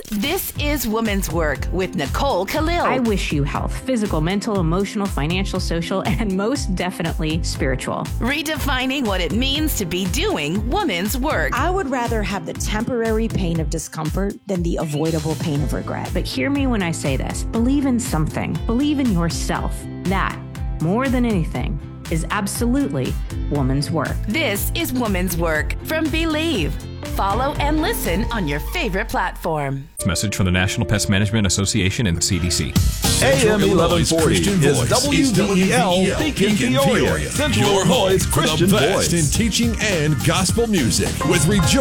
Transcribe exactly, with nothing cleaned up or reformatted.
This is Woman's Work with Nicole Khalil. I wish you health, physical, mental, emotional, financial, social, and most definitely spiritual. Redefining what it means to be doing woman's work. I would rather have the temporary pain of discomfort than the avoidable pain of regret. But hear me when I say this. Believe in something. Believe in yourself. That, more than anything, is absolutely woman's work. This is Woman's Work from Believe. Follow and listen on your favorite platform. Message from the National Pest Management Association and the C D C. A M eleven forty is W V E L Beacon, Peoria, Central Illinois Christian Voice in teaching and gospel music with Rejoice.